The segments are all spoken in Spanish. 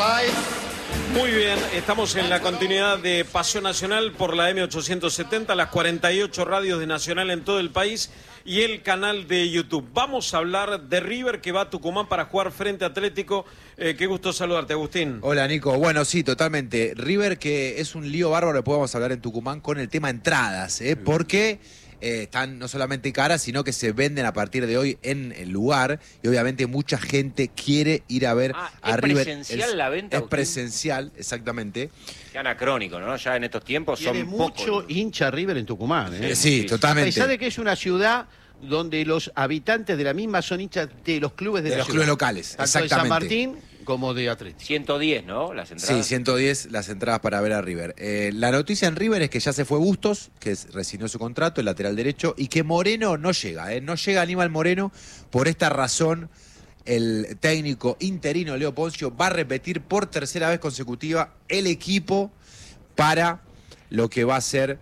Muy bien, estamos en la continuidad de Pasión Nacional por la M870, las 48 radios de Nacional en todo el país y el canal de YouTube. Vamos a hablar de River, que va a Tucumán para jugar frente a Atlético. Qué gusto saludarte, Agustín. Hola, Nico. Bueno, sí, totalmente. River, que es un lío bárbaro, después vamos a hablar en Tucumán con el tema entradas, porque están no solamente caras, sino que se venden a partir de hoy en el lugar, y obviamente mucha gente quiere ir a ver a River. ¿Es presencial la venta? Es presencial, exactamente. Qué anacrónico, ¿no? Ya en estos tiempos Tiene son mucho pocos. hincha River en Tucumán, ¿eh? Sí, totalmente. A pesar de que es una ciudad donde los habitantes de la misma son hinchas de los clubes de la los ciudad. clubes locales, Tanto exactamente. de San Martín como de Atlético. 110, ¿no? Las entradas. Sí, 110 las entradas para ver a River. La noticia en River es que ya se fue Bustos, que rescindió su contrato, el lateral derecho, y que Moreno no llega, no llega Aníbal Moreno. Por esta razón, el técnico interino Leo Poncio va a repetir por tercera vez consecutiva el equipo para lo que va a ser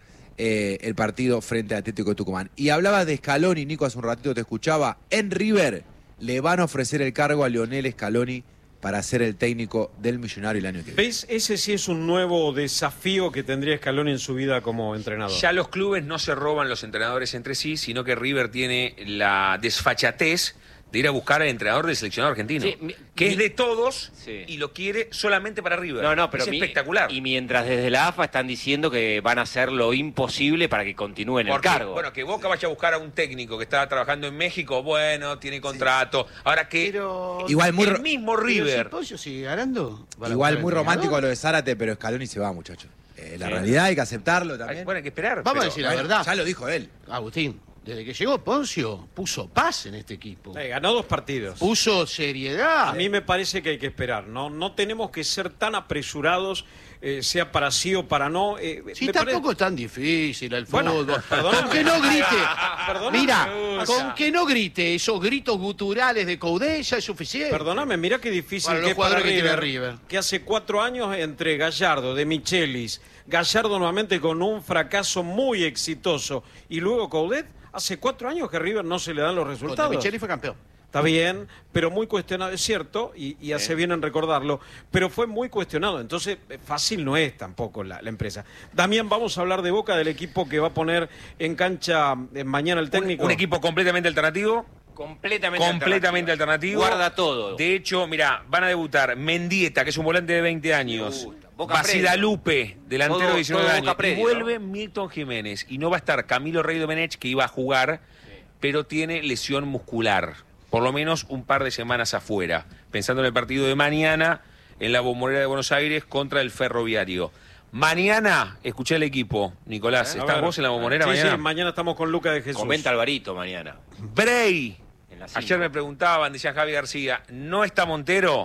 el partido frente a Atlético de Tucumán. Y hablaba de Scaloni, Nico, hace un ratito te escuchaba. En River le van a ofrecer el cargo a Lionel Scaloni para ser el técnico del Millonario el año que viene. ¿Ves? Ese sí es un nuevo desafío que tendría Scaloni en su vida como entrenador. Ya los clubes no se roban los entrenadores entre sí, sino que River tiene la desfachatez de ir a buscar al entrenador del seleccionado argentino, Sí, que es de todos, sí, y lo quiere solamente para River. No, pero es espectacular. Y mientras desde la AFA están diciendo que van a hacer lo imposible para que continúe en el Porque, cargo. bueno, que Boca vaya a buscar a un técnico que está trabajando en México, bueno, tiene contrato. Ahora que Pero Igual muy, el mismo River... si Poncio sigue ganando. igual muy romántico lo de Zárate, pero Scaloni se va, muchachos. La realidad hay que aceptarlo también. Bueno, hay que esperar. Vamos a pero- decir la Bueno, verdad. ya lo dijo él. Agustín, desde que llegó Poncio, puso paz en este equipo. Ganó 2 partidos. Puso seriedad. A mí me parece que hay que esperar, no tenemos que ser tan apresurados, sea para sí o para no. Sí, Me tampoco parece- es tan difícil el Bueno, fútbol. perdóname. Con que no grite. Perdóname, Mira, o sea, con que no grite esos gritos guturales de Coudet ya es suficiente. Perdóname, mira qué difícil Para los que es para jugadores que tiene River, River. que hace 4 años entre Gallardo, de Michelis, Gallardo nuevamente con un fracaso muy exitoso, y luego Coudet, hace 4 años que a River no se le dan los Contra resultados. Micheli fue campeón. Está bien, pero muy cuestionado, es cierto, y hace bien en recordarlo, pero fue muy cuestionado, entonces fácil no es tampoco la empresa. Damián, vamos a hablar de Boca, del equipo que va a poner en cancha mañana el técnico. Un equipo completamente alternativo. Completamente alternativo. Guarda todo. De hecho, mira, van a debutar Mendieta, que es un volante de 20 años. Boca Basidalupe, delantero de 19 todo años. Boca Predio, y vuelve Milton Jiménez. Y no va a estar Camilo Rey Domenech, que iba a jugar, pero tiene lesión muscular. Por lo menos un par de semanas afuera. Pensando en el partido de mañana en la Bombonera de Buenos Aires contra el Ferroviario. Mañana, escuché al equipo, Nicolás. A ¿Estás ver. vos en la Bombonera Sí, mañana? sí, mañana estamos con Luca de Jesús. Comenta Alvarito mañana. Bray. En la 5. Ayer me preguntaban, decía Javi García, ¿no está Montero?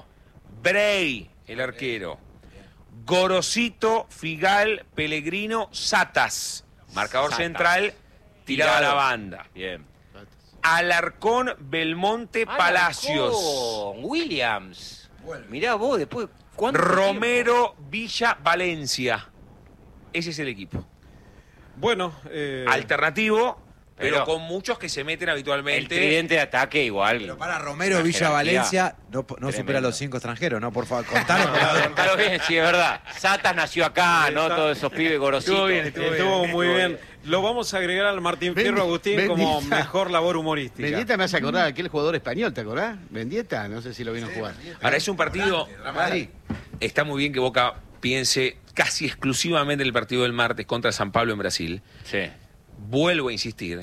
Bray, el arquero. Gorosito, Figal, Pellegrino, Satas. Marcador Satas. central, tiraba a la banda. Bien. Alarcón, Belmonte, Palacios. Alarcón, Williams. Mirá vos, después... ¿cuánto Romero, Villa, Valencia. Ese es el equipo. Bueno, Alternativo, pero Pero- con muchos que se meten tiempo? El habitualmente. tridente de ataque igual. Pero para Romero, Una Villa, jerarquía Valencia, no supera tremenda. los 5 extranjeros, ¿no? Por favor, contanos. por favor. Contalo bien, sí, es verdad. Satas nació acá, ¿no? Todos esos pibes gorositos. Estuvo bien, estuvo muy bien. Lo vamos a agregar al Martín Fierro, Agustín, como Mendieta. mejor labor humorística. Mendieta me hace acordar a aquel jugador español, ¿te acordás? Mendieta, no sé si lo vino a jugar. Ahora es un partido. Ahí. Está muy bien que Boca piense casi exclusivamente en el partido del martes contra San Pablo en Brasil. Sí, Vuelvo a insistir,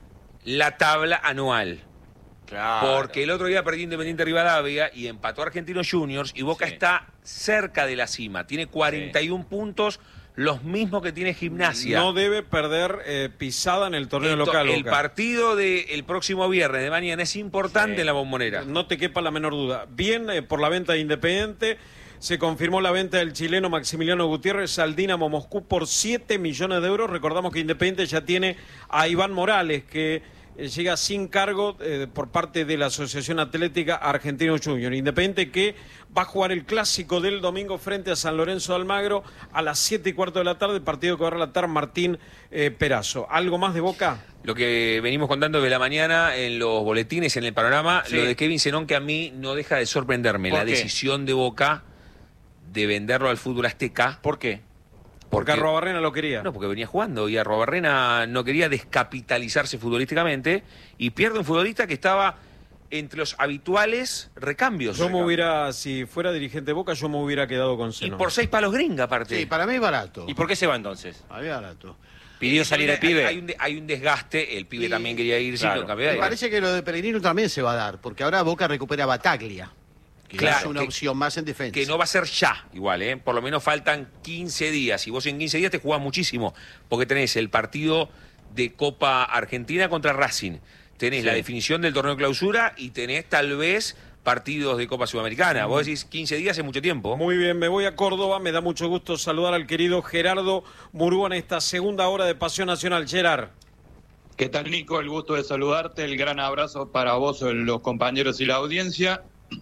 la tabla anual. claro. Porque el otro día perdió Independiente Rivadavia y empató a Argentinos Juniors y Boca Sí. está cerca de la cima. Tiene 41 puntos, los mismos que tiene Gimnasia. No debe perder pisada en el torneo Ento- local. el Boca. partido del próximo viernes de mañana es importante Sí. en la Bombonera. No te quepa la menor duda. Bien por la venta de Independiente. Se confirmó la venta del chileno Maximiliano Gutiérrez al Dinamo Moscú por 7 millones de euros. Recordamos que Independiente ya tiene a Iván Morales, que llega sin cargo por parte de la Asociación Atlética Argentino Junior. Independiente que va a jugar el clásico del domingo frente a San Lorenzo de Almagro a las 7:15 de la tarde, partido que va a relatar Martín Perazo. ¿Algo más de Boca? Lo que venimos contando de la mañana en los boletines, en el panorama, Sí. lo de Kevin Zenón, que a mí no deja de sorprenderme. ¿Por La qué? decisión de Boca de venderlo al fútbol azteca. ¿Por qué? Porque Arruabarrena lo quería. No, porque venía jugando y Arruabarrena no quería descapitalizarse futbolísticamente y pierde un futbolista que estaba entre los habituales recambios. Yo me hubiera, si fuera dirigente de Boca, yo me hubiera quedado con Y Zenón. por 6 palos gringa, aparte. Sí, para mí es barato. ¿Y por qué se va entonces? Para mí es barato. ¿Pidió salir el pibe? Hay un desgaste, el pibe Y- también quería irse, claro. lo cambió de Me aire. parece que lo de Pellegrino también se va a dar, porque ahora Boca recupera a Bataglia, que Claro, es una que- opción más en defensa. Que no va a ser ya, igual, ¿eh? Por lo menos faltan 15 días. Y vos en 15 días te jugás muchísimo, porque tenés el partido de Copa Argentina contra Racing. Tenés Sí. la definición del torneo de clausura y tenés tal vez partidos de Copa Sudamericana. Vos decís 15 días es mucho tiempo. Muy bien, me voy a Córdoba. Me da mucho gusto saludar al querido Gerardo Murúa en esta segunda hora de Pasión Nacional. Gerard. ¿Qué tal, Nico? El gusto de saludarte. El gran abrazo para vos, los compañeros y la audiencia.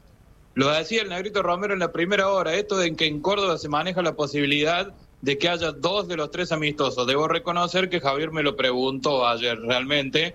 Lo decía el Negrito Romero en la primera hora, esto de que en Córdoba se maneja la posibilidad de que haya 2 de los 3 amistosos. Debo reconocer que Javier me lo preguntó ayer realmente.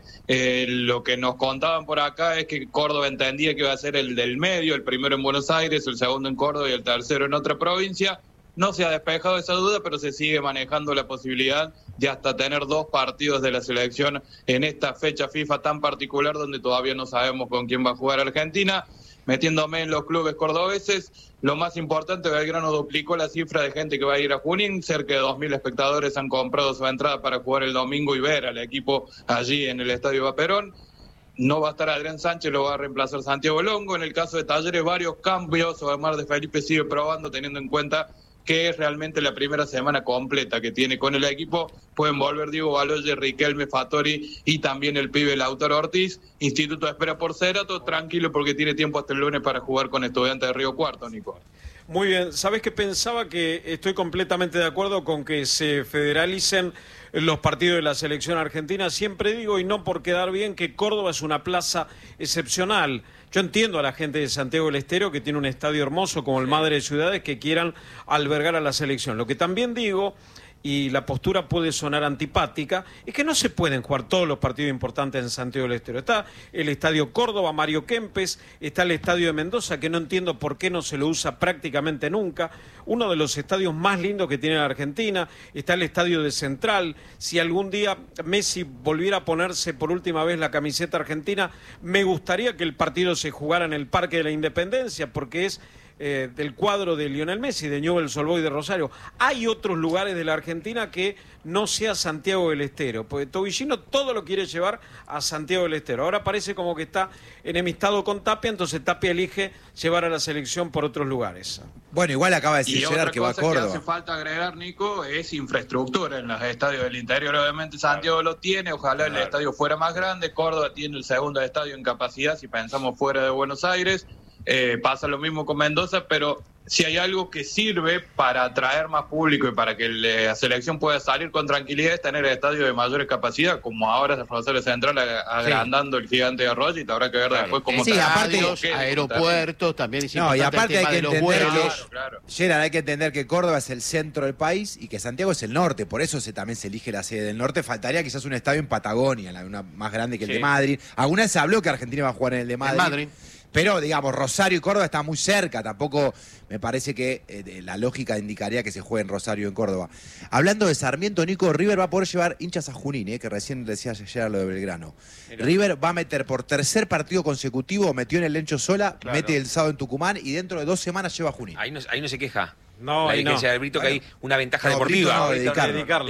Lo que nos contaban por acá es que Córdoba entendía que iba a ser el del medio, el primero en Buenos Aires, el segundo en Córdoba y el tercero en otra provincia. No se ha despejado esa duda, pero se sigue manejando la posibilidad de hasta tener 2 partidos de la selección en esta fecha FIFA tan particular donde todavía no sabemos con quién va a jugar Argentina. Metiéndome en los clubes cordobeses, lo más importante, Belgrano duplicó la cifra de gente que va a ir a Junín, cerca de 2.000 espectadores han comprado su entrada para jugar el domingo y ver al equipo allí en el Estadio Vaperón. No va a estar Adrián Sánchez, lo va a reemplazar Santiago Longo. En el caso de Talleres, varios cambios, Omar de Felipe sigue probando, teniendo en cuenta que es realmente la primera semana completa que tiene con el equipo. Pueden volver Diego Baloye, Riquelme, Fattori y también el pibe Lautaro Ortiz. Instituto espera por Cerato, tranquilo porque tiene tiempo hasta el lunes para jugar con Estudiantes de Río Cuarto, Nico. Muy bien, ¿sabés que pensaba que estoy completamente de acuerdo con que se federalicen los partidos de la selección argentina? Siempre digo, y no por quedar bien, que Córdoba es una plaza excepcional. Yo entiendo a la gente de Santiago del Estero que tiene un estadio hermoso como el Madre de Ciudades que quieran albergar a la selección. Lo que también digo, y la postura puede sonar antipática, es que no se pueden jugar todos los partidos importantes en Santiago del Estero. Está el Estadio Córdoba, Mario Kempes, está el Estadio de Mendoza, que no entiendo por qué no se lo usa prácticamente nunca, uno de los estadios más lindos que tiene la Argentina, está el Estadio de Central. Si algún día Messi volviera a ponerse por última vez la camiseta argentina, me gustaría que el partido se jugara en el Parque de la Independencia, porque es del cuadro de Lionel Messi, de Newell's Old Boys de Rosario. Hay otros lugares de la Argentina que no sea Santiago del Estero, porque Tobillino todo lo quiere llevar a Santiago del Estero. Ahora parece como que está enemistado con Tapia, entonces Tapia elige llevar a la selección por otros lugares. Bueno, igual acaba de decir Y otra Gerard que va a cosa que Córdoba. hace falta agregar, Nico, es infraestructura en los estadios del interior. Obviamente Santiago lo tiene, ojalá el estadio fuera más grande. Córdoba tiene el segundo estadio en capacidad, si pensamos fuera de Buenos Aires. Pasa lo mismo con Mendoza, pero si hay algo que sirve para atraer más público y para que la selección pueda salir con tranquilidad es tener estadios de mayores capacidad, como ahora Rosario Central agrandando el Gigante de Arroyo, y habrá que ver después cómo Sí, aparte- Estadios, aeropuertos, también es No, y importante aparte el hay tema que de los entender vuelos. Claro. Gerard, hay que entender que Córdoba es el centro del país y que Santiago es el norte, por eso también se elige la sede del norte. Faltaría quizás un estadio en Patagonia, una más grande que el Sí. de Madrid. Alguna vez se habló que Argentina va a jugar en el de Madrid. Madrid. Pero, digamos, Rosario y Córdoba están muy cerca. Tampoco me parece que la lógica indicaría que se juegue en Rosario y en Córdoba. Hablando de Sarmiento, Nico, River va a poder llevar hinchas a Junín, que recién decía ayer lo de Belgrano. River va a meter por tercer partido consecutivo, metió en el Lencho Sola, Claro. mete el sábado en Tucumán y dentro de 2 semanas lleva a Junín. Ahí no se queja. No, la ahí no. dirigencia del Brito, que hay una ventaja No, deportiva. Brito no, dedicarlo.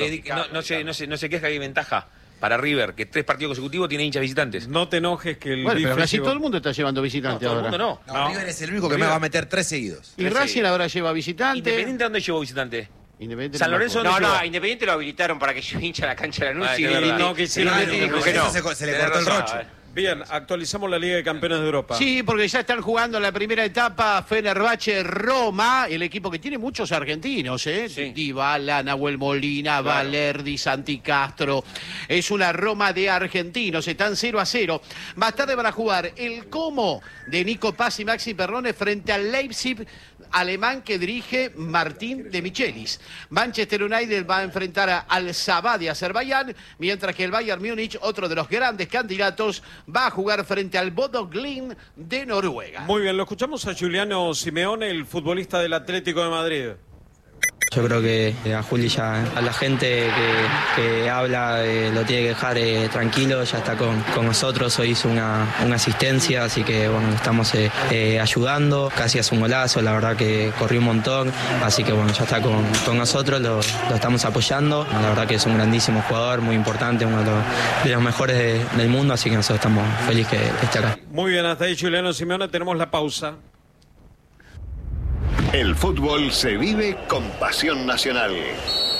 No se queja que hay ventaja para River, que 3 partidos consecutivos tiene hinchas visitantes. No te enojes que el Bueno, pero bife casi llegó- todo el mundo está llevando No, visitantes todo el ahora. mundo no. No, River es el único que me River. va a meter 3 seguidos. Y Racing ahora lleva visitante. Independiente, ¿dónde llevó visitante? Independiente San no me Lorenzo, acuerdo. No, llevó? a Independiente lo habilitaron para que yo hincha la cancha de la Ah, y es verdad. No, que hicieron Independiente eso, dijo que no. Se le Tenés cortó el razón. rocho. Bien, actualizamos la Liga de Campeones de Europa. Sí, porque ya están jugando la primera etapa Fenerbahce Roma, el equipo que tiene muchos argentinos, ¿eh? Sí. Dybala, Nahuel Molina, Claro. Valerdi, Santi Castro. Es una Roma de argentinos, están 0-0. Más tarde van a jugar el Como de Nico Paz y Maxi Perrone frente al Leipzig. alemán que dirige Martín de Michelis. Manchester United va a enfrentar al Sabah de Azerbaiyán, mientras que el Bayern Múnich, otro de los grandes candidatos, va a jugar frente al Bodo Glimt de Noruega. Muy bien, lo escuchamos a Giuliano Simeone, el futbolista del Atlético de Madrid. Yo creo que a Juli ya, a la gente que habla, lo tiene que dejar tranquilo, ya está con nosotros, hoy hizo una asistencia, así que bueno, estamos ayudando, casi hace un golazo, la verdad que corrió un montón, así que bueno, ya está con nosotros, lo estamos apoyando, la verdad que es un grandísimo jugador, muy importante, uno de los mejores del mundo, así que nosotros estamos felices que esté acá. Muy bien, hasta ahí Giuliano Simeone, tenemos la pausa. El fútbol se vive con pasión nacional.